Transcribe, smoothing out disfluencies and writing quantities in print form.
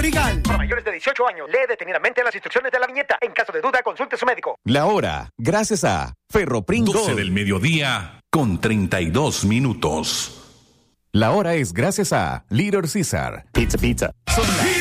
legal. Para mayores de 18 años, lee detenidamente las instrucciones de la viñeta. En caso de duda, consulte a su médico. La hora, gracias a Ferroprim 12 Gold. del mediodía con 32 minutos. La hora es gracias a Little Caesar. Pizza. Son las